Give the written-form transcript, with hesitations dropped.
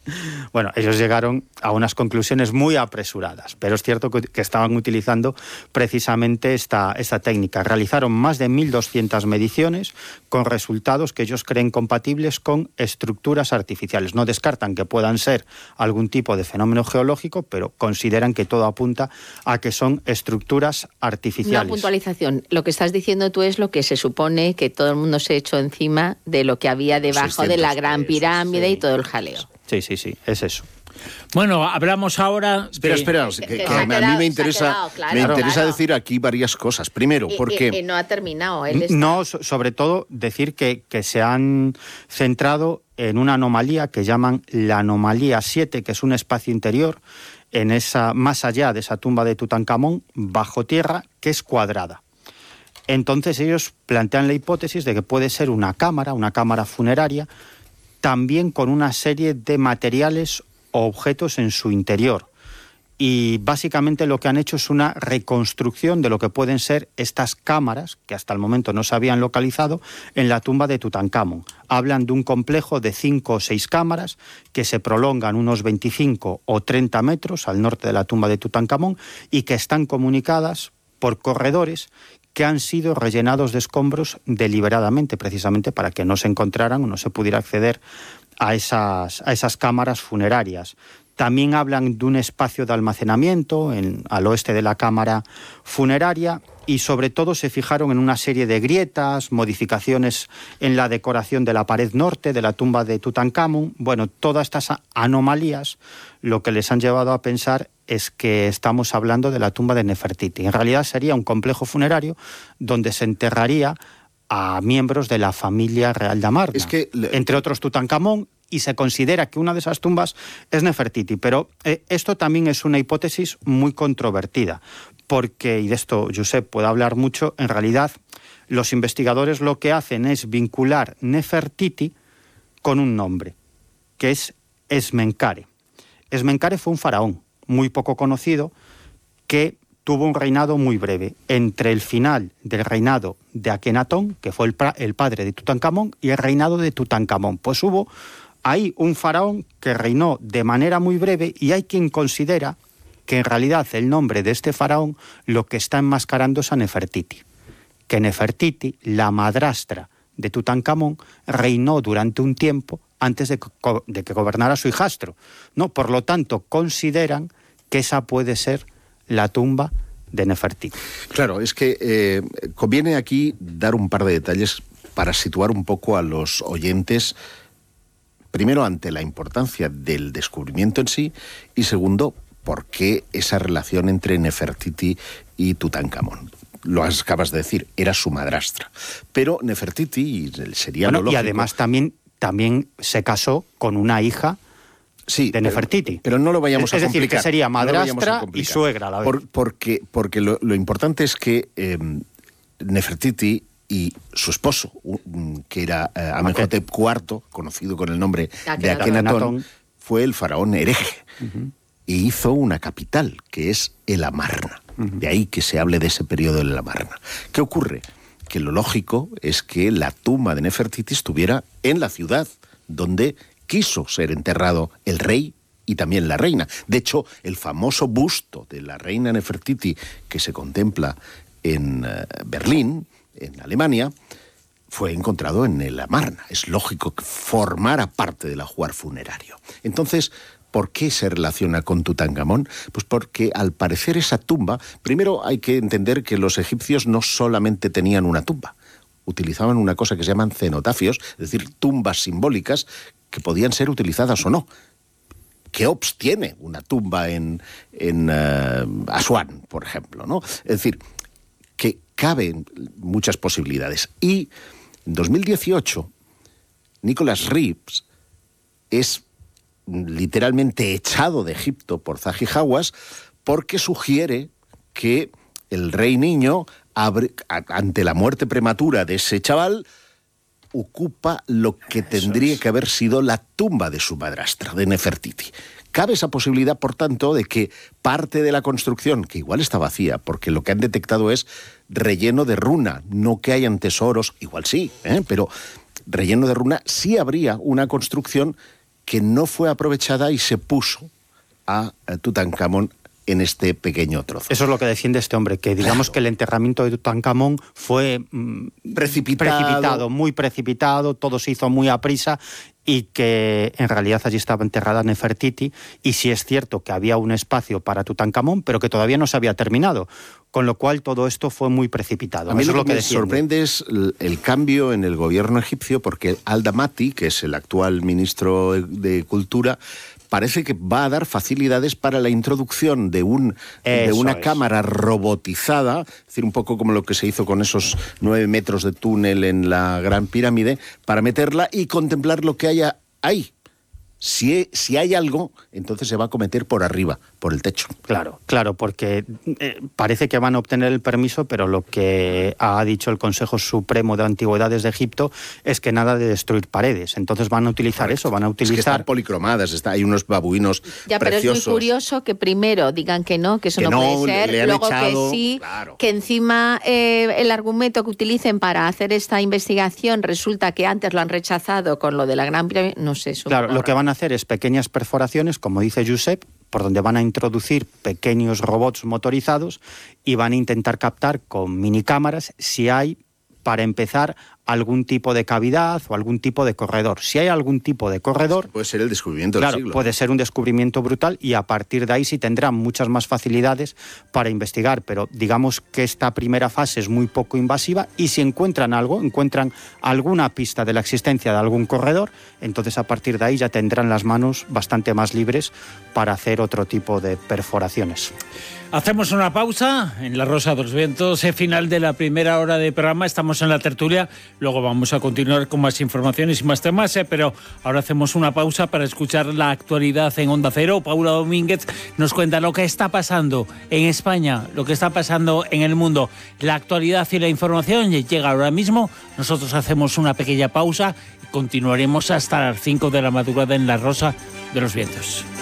Bueno, ellos llegaron a unas conclusiones muy apresuradas, pero es cierto que estaban utilizando precisamente esta técnica. Realizaron más de 1.200 mediciones con resultados que ellos creen compatibles con estructuras artificiales. No descartan que puedan ser algún tipo de fenómeno geológico, pero consideran que todo apunta a que son estructuras artificiales. Una puntualización. Lo que estás diciendo tú es lo que se supone que todo el mundo se echó encima de lo que había debajo de la Gran Pirámide y todo el jaleo. Sí, es eso. Bueno, hablamos ahora... Espera, a mí me interesa, decir aquí varias cosas. Primero, porque... no ha terminado. No, sobre todo decir que se han centrado en una anomalía que llaman la anomalía 7, que es un espacio interior más allá de esa tumba de Tutankamón, bajo tierra, que es cuadrada. Entonces ellos plantean la hipótesis de que puede ser una cámara funeraria, también con una serie de materiales o objetos en su interior. Y básicamente lo que han hecho es una reconstrucción de lo que pueden ser estas cámaras, que hasta el momento no se habían localizado, en la tumba de Tutankamón. Hablan de un complejo de 5 o 6 cámaras que se prolongan unos 25 o 30 metros al norte de la tumba de Tutankamón y que están comunicadas por corredores que han sido rellenados de escombros deliberadamente, precisamente para que no se encontraran o no se pudiera acceder a esas cámaras funerarias. También hablan de un espacio de almacenamiento al oeste de la cámara funeraria y sobre todo se fijaron en una serie de grietas, modificaciones en la decoración de la pared norte de la tumba de Tutankamón. Bueno, todas estas anomalías lo que les han llevado a pensar es que estamos hablando de la tumba de Nefertiti. En realidad sería un complejo funerario donde se enterraría a miembros de la familia real de Amarna, entre otros Tutankamón, y se considera que una de esas tumbas es Nefertiti. Pero esto también es una hipótesis muy controvertida, porque, y de esto Josep puede hablar mucho, en realidad los investigadores lo que hacen es vincular Nefertiti con un nombre, que es Esmenkare. Esmenkare fue un faraón muy poco conocido que tuvo un reinado muy breve, entre el final del reinado de Akenatón, que fue el padre de Tutankamón, y el reinado de Tutankamón. Pues hubo ahí un faraón que reinó de manera muy breve y hay quien considera que en realidad el nombre de este faraón lo que está enmascarando es a Nefertiti. Que Nefertiti, la madrastra de Tutankamón, reinó durante un tiempo antes de que gobernara su hijastro, ¿no? Por lo tanto, consideran que esa puede ser la tumba de Nefertiti. Claro, es que conviene aquí dar un par de detalles para situar un poco a los oyentes, primero ante la importancia del descubrimiento en sí y segundo, por qué esa relación entre Nefertiti y Tutankamón. Lo acabas de decir, era su madrastra. Pero Nefertiti sería lo lógico. Y además también se casó con una hija de Nefertiti. Pero no lo vayamos a complicar. Es decir, que sería madrastra y suegra a la vez. Porque lo importante es que Nefertiti y su esposo, que era Amenhotep IV, conocido con el nombre de Akenatón, fue el faraón hereje. Y hizo una capital, que es el Amarna. De ahí que se hable de ese periodo del Amarna. ¿Qué ocurre? Que lo lógico es que la tumba de Nefertiti estuviera en la ciudad donde quiso ser enterrado el rey y también la reina. De hecho, el famoso busto de la reina Nefertiti que se contempla en Berlín, en Alemania, fue encontrado en el Amarna. Es lógico que formara parte del ajuar funerario. Entonces, ¿por qué se relaciona con Tutankamón? Pues porque al parecer esa tumba, primero hay que entender que los egipcios no solamente tenían una tumba, utilizaban una cosa que se llaman cenotafios, es decir, tumbas simbólicas que podían ser utilizadas o no. Keops tiene una tumba en Asuán, por ejemplo, ¿no? Es decir, que caben muchas posibilidades. Y en 2018, Nicholas Reeves es literalmente echado de Egipto por Zahi Hawass porque sugiere que el rey niño, ante la muerte prematura de ese chaval, ocupa lo que tendría que haber sido la tumba de su madrastra, de Nefertiti. Cabe esa posibilidad, por tanto, de que parte de la construcción, que igual está vacía, porque lo que han detectado es relleno de runa, no que hayan tesoros, igual sí, pero relleno de runa, sí habría una construcción que no fue aprovechada y se puso a Tutankamón en este pequeño trozo. Eso es lo que defiende este hombre, que digamos que el enterramiento de Tutankamón fue precipitado, muy precipitado, todo se hizo muy aprisa y que en realidad allí estaba enterrada Nefertiti, y sí es cierto que había un espacio para Tutankamón, pero que todavía no se había terminado, con lo cual todo esto fue muy precipitado. A mí eso lo es lo que me sorprende es el cambio en el gobierno egipcio, porque Al-Damati, que es el actual ministro de Cultura, parece que va a dar facilidades para la introducción de una cámara robotizada, es decir, un poco como lo que se hizo con esos 9 metros de túnel en la Gran Pirámide, para meterla y contemplar lo que haya ahí. Si hay algo, entonces se va a cometer por arriba, por el techo. Claro, porque parece que van a obtener el permiso, pero lo que ha dicho el Consejo Supremo de Antigüedades de Egipto es que nada de destruir paredes. Entonces van a utilizar eso, van a utilizar... Es que están policromadas, hay unos babuinos ya, preciosos. Pero es muy curioso que primero digan que no, que eso no puede ser, luego echado, que sí, claro. Que encima el argumento que utilicen para hacer esta investigación resulta que antes lo han rechazado con lo de la Gran Pirámide, no sé. Claro, lo que van a hacer es pequeñas perforaciones, como dice Josep, por donde van a introducir pequeños robots motorizados y van a intentar captar con minicámaras si hay, para empezar, algún tipo de cavidad o algún tipo de corredor. Si hay algún tipo de corredor... Puede ser el descubrimiento del siglo. Puede ser un descubrimiento brutal, y a partir de ahí sí tendrán muchas más facilidades para investigar, pero digamos que esta primera fase es muy poco invasiva, y si encuentran alguna pista de la existencia de algún corredor, entonces a partir de ahí ya tendrán las manos bastante más libres para hacer otro tipo de perforaciones. Hacemos una pausa en La Rosa de los Vientos, final de la primera hora de programa. Estamos en la tertulia, luego vamos a continuar con más informaciones y más temas, pero ahora hacemos una pausa para escuchar la actualidad en Onda Cero. Paula Domínguez nos cuenta lo que está pasando en España, lo que está pasando en el mundo. La actualidad y la información llega ahora mismo. Nosotros hacemos una pequeña pausa y continuaremos hasta las 5 de la madrugada en La Rosa de los Vientos.